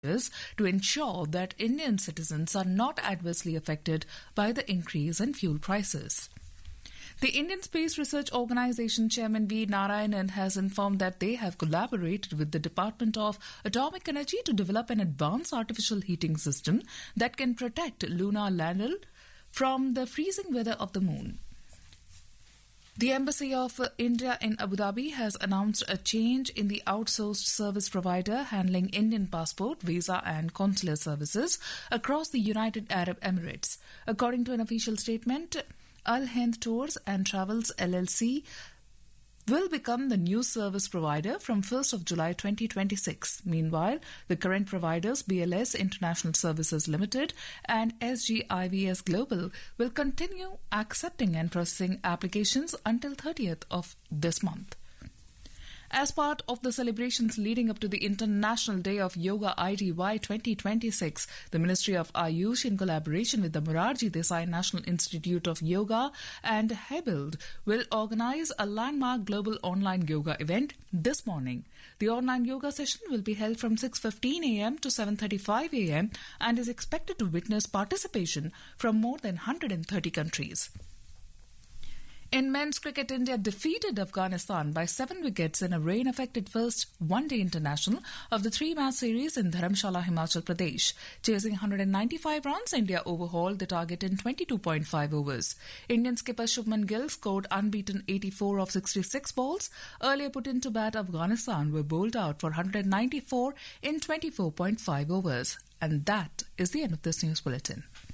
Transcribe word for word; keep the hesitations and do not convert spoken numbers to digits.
to ensure that Indian citizens are not adversely affected by the increase in fuel prices. The Indian Space Research Organisation Chairman V. Narayanan has informed that they have collaborated with the Department of Atomic Energy to develop an advanced artificial heating system that can protect lunar lander from the freezing weather of the moon. The Embassy of India in Abu Dhabi has announced a change in the outsourced service provider handling Indian passport, visa and consular services across the United Arab Emirates. According to an official statement, Al Hind Tours and Travels L L C will become the new service provider from first of July twenty twenty-six. Meanwhile, the current providers B L S International Services Limited and S G I V S Global will continue accepting and processing applications until thirtieth of this month. As part of the celebrations leading up to the International Day of Yoga I D Y twenty twenty-six, the Ministry of Ayush, in collaboration with the Morarji Desai National Institute of Yoga and Hebild, will organize a landmark global online yoga event this morning. The online yoga session will be held from six fifteen a m to seven thirty-five a m and is expected to witness participation from more than one hundred thirty countries. In men's cricket, India defeated Afghanistan by seven wickets in a rain-affected first one-day international of the three-match series in Dharamshala, Himachal Pradesh. Chasing one hundred ninety-five runs, India overhauled the target in twenty-two point five overs. Indian skipper Shubman Gill scored unbeaten eighty-four of sixty-six balls. Earlier put into bat, Afghanistan were bowled out for one hundred ninety-four in twenty-four point five overs. And that is the end of this news bulletin.